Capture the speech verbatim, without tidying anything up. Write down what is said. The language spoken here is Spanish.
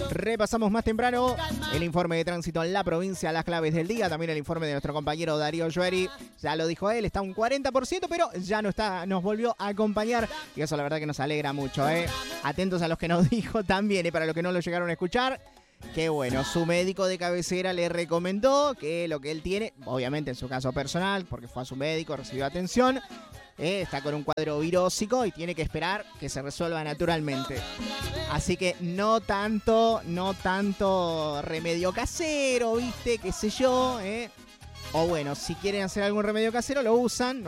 Repasamos más temprano el informe de tránsito en la provincia, las claves del día, también el informe de nuestro compañero Darío Llueri. Ya lo dijo él, está un cuarenta por ciento, pero ya no está, nos volvió a acompañar y eso la verdad que nos alegra mucho, ¿eh? Atentos a los que nos dijo también, ¿eh? Para los que no lo llegaron a escuchar. Que bueno, su médico de cabecera le recomendó que lo que él tiene, obviamente en su caso personal, porque fue a su médico, recibió atención, eh, está con un cuadro virósico y tiene que esperar que se resuelva naturalmente. Así que no tanto, no tanto remedio casero, ¿viste? Qué sé yo, ¿eh? O bueno, si quieren hacer algún remedio casero lo usan.